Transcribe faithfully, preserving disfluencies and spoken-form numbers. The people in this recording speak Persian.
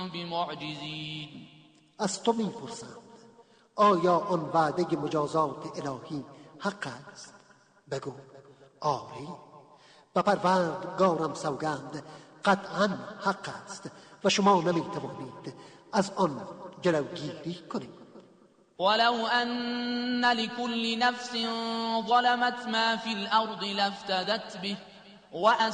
بمعجزین. از تو میپرسند آیا آن وعده مجازات الهی حق است؟ بگو آری، به پروردگارم سوگند قطعا حق است و شما نمیتوانید از آن جلوگیری کنید. ولو أن لكل نفس ظلمت ما في الأرض لافتدت به